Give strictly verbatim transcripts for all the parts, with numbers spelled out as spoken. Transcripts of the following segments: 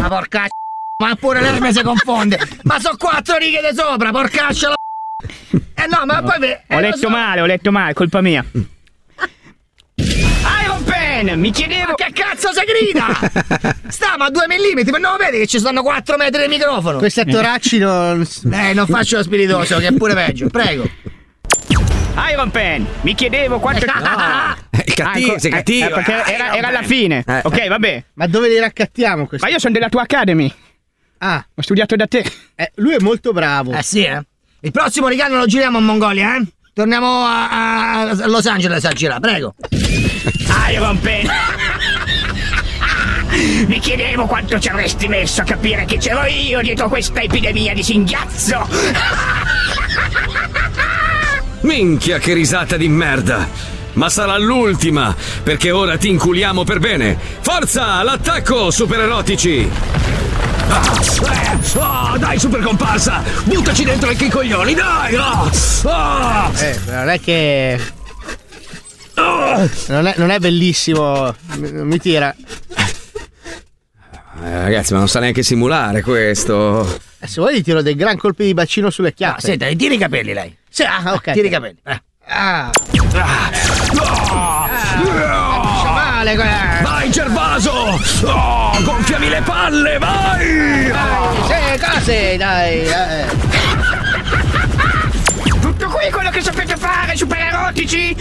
Ma porca ma pure lei mi si confonde. Ma sono quattro righe di sopra, porcaccia la eh no, ma no. Poi eh, ho letto so. male, ho letto male, colpa mia. Iron Pen, mi chiedevo. Ma che cazzo si grida? Stiamo a due millimetri, ma non lo vedi che ci stanno quattro metri di microfono? Questi attoracci non. Eh, non faccio lo spiritoso, che è pure peggio, prego. Iron Pen, mi chiedevo quanto. No. È cattivo, sei cattivo. Eh, perché era, era alla fine. Eh. Ok, vabbè. Ma dove li raccattiamo questi? Ma io sono della tua Academy. Ah, ho studiato da te. Eh, lui è molto bravo. Eh sì, eh. Il prossimo regalo lo giriamo in Mongolia, eh? Torniamo a, a Los Angeles a girare, prego. Iron Pen. Mi chiedevo quanto ci avresti messo a capire che c'ero io dietro questa epidemia di singhiazzo. Minchia, che risata di merda! Ma sarà l'ultima, perché ora ti inculiamo per bene. Forza, all'attacco, super erotici! Ah, eh, oh, dai, super comparsa! Buttaci dentro anche i coglioni, dai! Oh, oh. Eh, non è che. Non è, non è bellissimo. Mi, mi tira. Eh, ragazzi, ma non sa neanche simulare questo. Eh, se vuoi, gli tiro dei gran colpi di bacino sulle chiappe. No, senta, tiri i capelli lei. Sì, ah, ok. Tiri i capelli. Eh. Ah. Ah. Oh. Faccio male, eh. Vai, Gervaso! Oh, gonfiami le palle, vai! Dai, sì, cose, dai. Eh. Tutto qui quello che sapete fare, super erotici?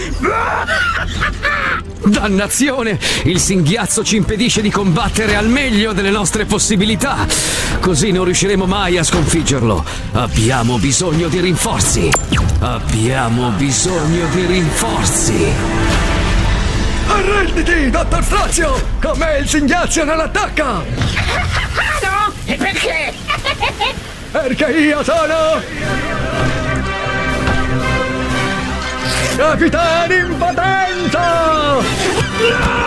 Dannazione! Il singhiazzo ci impedisce di combattere al meglio delle nostre possibilità. Così non riusciremo mai a sconfiggerlo. Abbiamo bisogno di rinforzi. Abbiamo bisogno di rinforzi. Arrenditi, dottor Strazio! Con me il singhiazzo non attacca! No? E perché? Perché io sono... Capitano in potenza!